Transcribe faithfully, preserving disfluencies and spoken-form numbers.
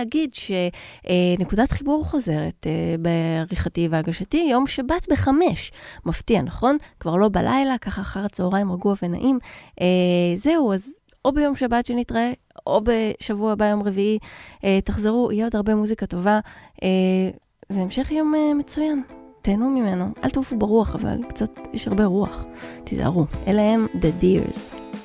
להגיד שנקודת חיבור חוזרת בעריכתי והגשתי, יום שבת בחמש. מפתיע, נכון? כבר לא בלילה, ככה אחר הצהריים רגוע ונעים. זהו, אז או ביום שבת שנתראה, או בשבוע הבא יום רביעי, תחזרו, יהיה עוד הרבה מוזיקה טובה, והמשך יום מצוין. תהנו ממנו. אל תעופו ברוח, אבל קצת יש הרבה רוח. תיזהרו. אלה הם The Deers.